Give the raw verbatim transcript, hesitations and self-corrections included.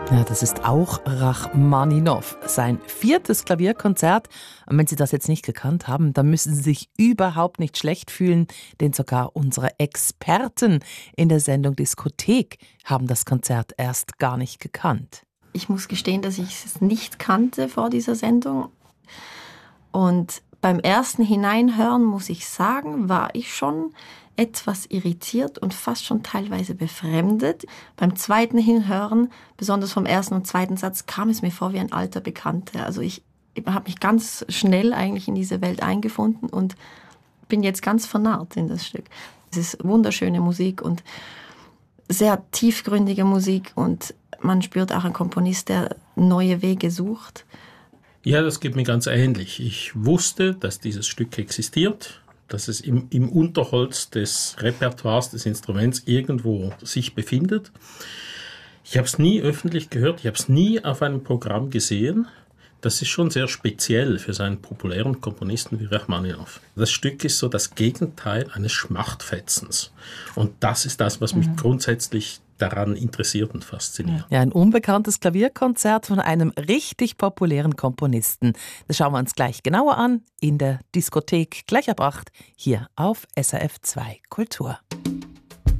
Ja, das ist auch Rachmaninow, sein viertes Klavierkonzert. Und wenn Sie das jetzt nicht gekannt haben, dann müssen Sie sich überhaupt nicht schlecht fühlen, denn sogar unsere Experten in der Sendung Diskothek haben das Konzert erst gar nicht gekannt. Ich muss gestehen, dass ich es nicht kannte vor dieser Sendung. Und beim ersten Hineinhören, muss ich sagen, war ich schon etwas irritiert und fast schon teilweise befremdet. Beim zweiten Hinhören, besonders vom ersten und zweiten Satz, kam es mir vor wie ein alter Bekannter. Also ich, ich habe mich ganz schnell eigentlich in diese Welt eingefunden und bin jetzt ganz vernarrt in das Stück. Es ist wunderschöne Musik und sehr tiefgründige Musik und man spürt auch einen Komponist, der neue Wege sucht. Ja, das geht mir ganz ähnlich. Ich wusste, dass dieses Stück existiert, dass es im, im Unterholz des Repertoires des Instruments irgendwo sich befindet. Ich habe es nie öffentlich gehört, ich habe es nie auf einem Programm gesehen. Das ist schon sehr speziell für seinen populären Komponisten wie Rachmaninow. Das Stück ist so das Gegenteil eines Schmachtfetzens. Und das ist das, was mich mhm. grundsätzlich daran interessiert und fasziniert. Ja, ein unbekanntes Klavierkonzert von einem richtig populären Komponisten. Das schauen wir uns gleich genauer an in der Diskothek gleich ab acht hier auf S R F zwei Kultur.